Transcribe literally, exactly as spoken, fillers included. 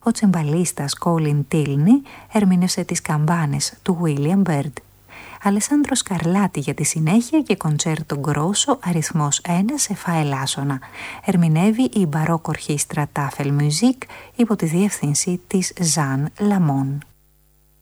Ο τσεμπαλίστας Colin Tilney ερμήνευσε τις καμπάνες του William Byrd. Αλεσάνδρο Σκαρλάτη για τη συνέχεια και κοντσέρτο γκρόσο αριθμός ένα σε φα ελάσσονα. Ερμηνεύει η μπαρόκο ορχήστρα Tafelmusik υπό τη διεύθυνση της Ζαν Λαμόν.